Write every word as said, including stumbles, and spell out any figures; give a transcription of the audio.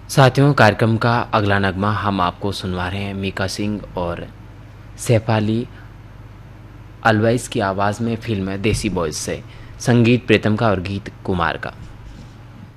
साथियों, कार्यक्रम का अगला नगमा हम आपको सुनवा रहे हैं मीका सिंह और सैफ अली अलवैस की आवाज़ में। फिल्म है देसी बॉयज़ से। संगीत प्रीतम का और गीत कुमार का।